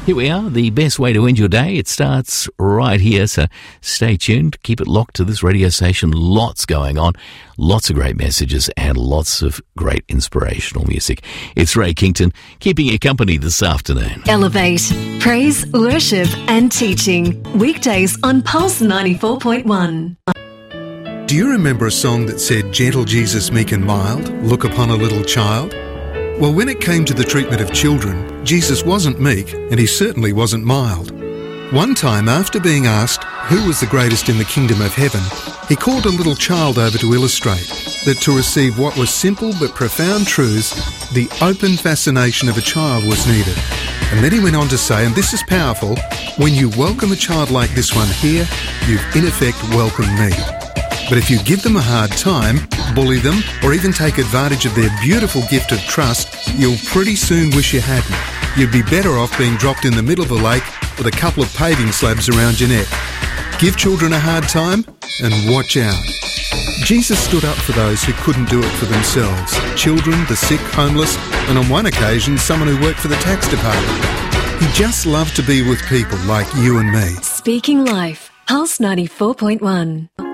Here we are, the best way to end your day. It starts right here, so stay tuned. Keep it locked to this radio station. Lots going on, lots of great messages and lots of great inspirational music. It's Ray Kington, keeping you company this afternoon. Elevate, praise, worship and teaching. Weekdays on Pulse 94.1. Do you remember a song that said, "Gentle Jesus, meek and mild, look upon a little child"? Well, when it came to the treatment of children, Jesus wasn't meek and he certainly wasn't mild. One time, after being asked who was the greatest in the kingdom of heaven, he called a little child over to illustrate that to receive what was simple but profound truths, the open fascination of a child was needed. And then he went on to say, and this is powerful, when you welcome a child like this one here, you've in effect welcomed me. But if you give them a hard time, bully them, or even take advantage of their beautiful gift of trust, you'll pretty soon wish you hadn't. You'd be better off being dropped in the middle of the lake with a couple of paving slabs around your neck. Give children a hard time and watch out. Jesus stood up for those who couldn't do it for themselves. Children, the sick, homeless, and on one occasion, someone who worked for the tax department. He just loved to be with people like you and me. Speaking Life, Pulse 94.1.